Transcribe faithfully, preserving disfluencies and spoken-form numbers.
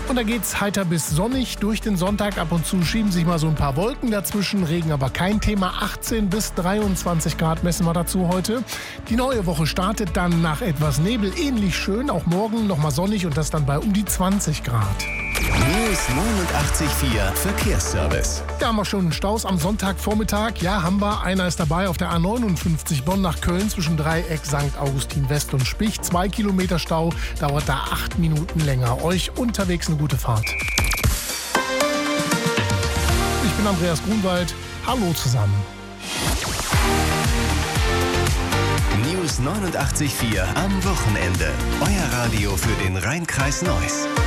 Und da geht's heiter bis sonnig durch den Sonntag. Ab und zu schieben sich mal so ein paar Wolken dazwischen. Regen aber kein Thema. achtzehn bis dreiundzwanzig Grad messen wir dazu heute. Die neue Woche startet dann nach etwas Nebel ähnlich schön. Auch morgen nochmal sonnig und das dann bei um die zwanzig Grad. News neunundachtzig Komma vier Verkehrsservice. Da haben wir schon Staus am Sonntagvormittag. Ja, haben wir. Einer ist dabei auf der A neunundfünfzig Bonn nach Köln zwischen Dreieck, Sankt Augustin West und Spich. Zwei Kilometer Stau, dauert da acht Minuten länger. Euch unterwegs eine gute Fahrt. Ich bin Andreas Grunwald. Hallo zusammen. News neunundachtzig Komma vier am Wochenende. Euer Radio für den Rhein-Kreis Neuss.